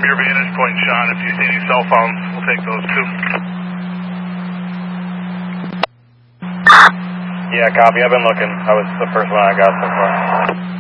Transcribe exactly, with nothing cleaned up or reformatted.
from your vantage point, Sean. If you see any cell phones, we'll take those too. Yeah, copy. I've been looking. That was the first one I got so far.